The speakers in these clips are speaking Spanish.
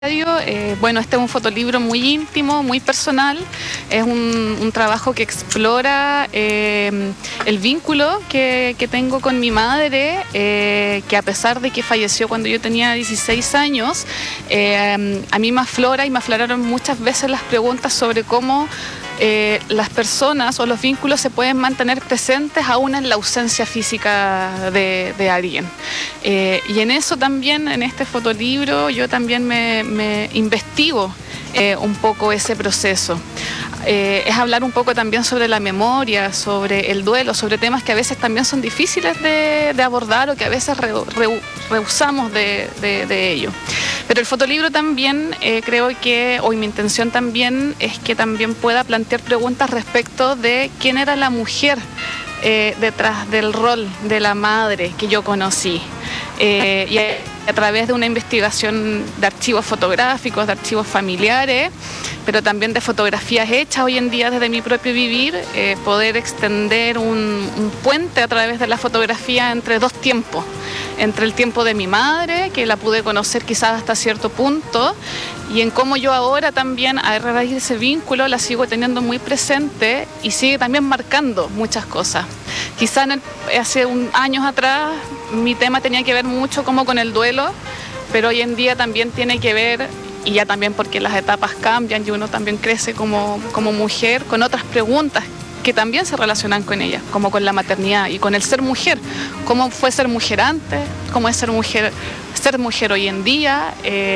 Bueno, este es un fotolibro muy íntimo, muy personal. Es un trabajo que explora el vínculo que tengo con mi madre, que a pesar de que falleció cuando yo tenía 16 años, a mí me aflora y me afloraron muchas veces las preguntas sobre cómo las personas o los vínculos se pueden mantener presentes aún en la ausencia física de alguien. Y en eso también, en este fotolibro, yo también me investigo un poco ese proceso. Es hablar un poco también sobre la memoria, sobre el duelo, sobre temas que a veces también son difíciles de abordar o que a veces rehusamos de ello. Pero el fotolibro también creo que, o mi intención también, es que también pueda plantear preguntas respecto de quién era la mujer detrás del rol de la madre que yo conocí. Y a través de una investigación de archivos fotográficos, de archivos familiares, pero también de fotografías hechas hoy en día desde mi propio vivir, poder extender un puente a través de la fotografía entre dos tiempos, entre el tiempo de mi madre, que la pude conocer quizás hasta cierto punto, y en cómo yo ahora también, a raíz de ese vínculo, la sigo teniendo muy presente y sigue también marcando muchas cosas. Quizás hace años atrás mi tema tenía que ver mucho como con el duelo, pero hoy en día también tiene que ver, y ya también porque las etapas cambian y uno también crece como mujer, con otras preguntas que también se relacionan con ella, como con la maternidad y con el ser mujer. ¿Cómo fue ser mujer antes? ¿Cómo es ser mujer hoy en día?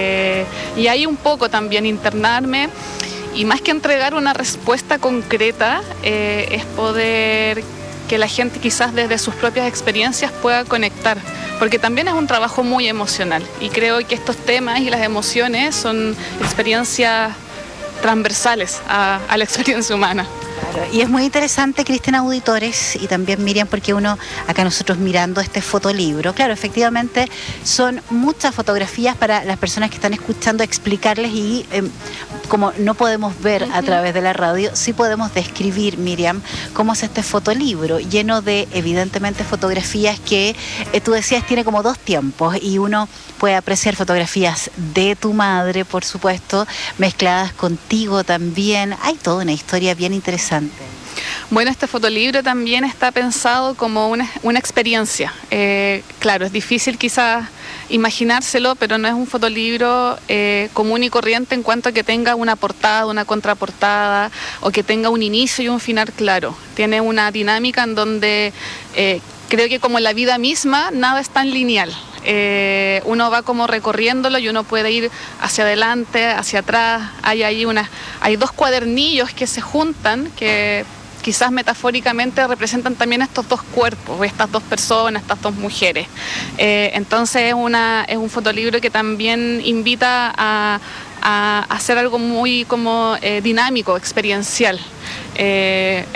Y ahí un poco también internarme, y más que entregar una respuesta concreta, es poder que la gente quizás desde sus propias experiencias pueda conectar, porque también es un trabajo muy emocional, y creo que estos temas y las emociones son experiencias transversales a la experiencia humana. Claro, y es muy interesante, Cristina, auditores, y también Miriam, porque acá nosotros mirando este fotolibro, claro, efectivamente son muchas fotografías para las personas que están escuchando, explicarles, y como no podemos ver a través de la radio, sí podemos describir, Miriam, cómo es este fotolibro, lleno de, evidentemente, fotografías que tú decías tiene como dos tiempos, y uno puede apreciar fotografías de tu madre, por supuesto, mezcladas contigo también. Hay toda una historia bien interesante. Bueno, este fotolibro también está pensado como una experiencia. Claro, es difícil quizás imaginárselo, pero no es un fotolibro común y corriente en cuanto a que tenga una portada, una contraportada, o que tenga un inicio y un final claro. Tiene una dinámica en donde creo que, como en la vida misma, nada es tan lineal. Uno va como recorriéndolo y uno puede ir hacia adelante, hacia atrás. Hay dos cuadernillos que se juntan, que quizás metafóricamente representan también estos dos cuerpos, estas dos personas, estas dos mujeres. Entonces es un fotolibro que también invita a hacer algo muy como dinámico, experiencial, en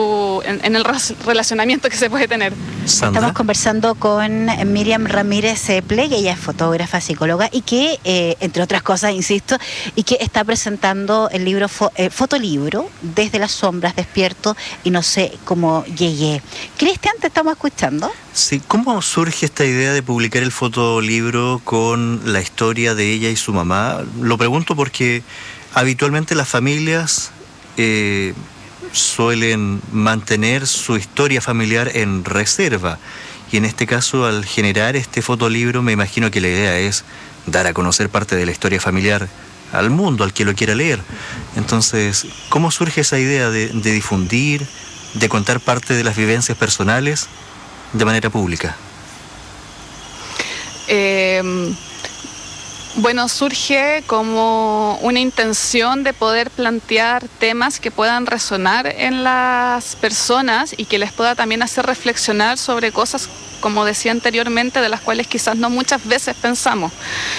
el relacionamiento que se puede tener. ¿Sandra? Estamos conversando con Miriam Ramírez Plegue, ella es fotógrafa, psicóloga, y que, entre otras cosas, insisto, y que está presentando el libro fotolibro, Desde las sombras despierto y no sé cómo llegué. Cristian, ¿te estamos escuchando? Sí, ¿cómo surge esta idea de publicar el fotolibro con la historia de ella y su mamá? Lo pregunto porque habitualmente las familias suelen mantener su historia familiar en reserva, y en este caso, al generar este fotolibro, me imagino que la idea es dar a conocer parte de la historia familiar al mundo, al que lo quiera leer. Entonces, ¿cómo surge esa idea de difundir, de contar parte de las vivencias personales de manera pública? Bueno, surge como una intención de poder plantear temas que puedan resonar en las personas y que les pueda también hacer reflexionar sobre cosas, como decía anteriormente, de las cuales quizás no muchas veces pensamos.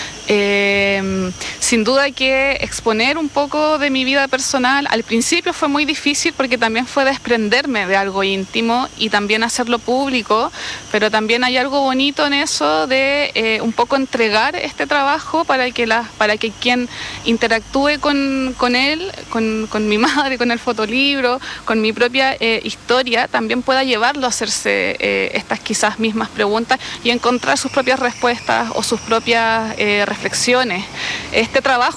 Sin duda que exponer un poco de mi vida personal al principio fue muy difícil, porque también fue desprenderme de algo íntimo y también hacerlo público, pero también hay algo bonito en eso de un poco entregar este trabajo para que quien interactúe con él, con mi madre, con el fotolibro, con mi propia historia, también pueda llevarlo a hacerse estas quizás mismas preguntas y encontrar sus propias respuestas o sus propias reflexiones. Este este trabajo